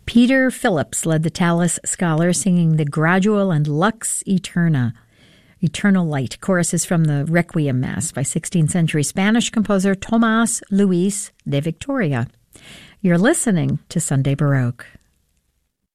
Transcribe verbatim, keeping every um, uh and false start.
Peter Phillips led the Tallis Scholars, singing the Gradual and Lux Eterna, Eternal Light. Chorus is from the Requiem Mass by sixteenth century Spanish composer Tomás Luis de Victoria. You're listening to Sunday Baroque.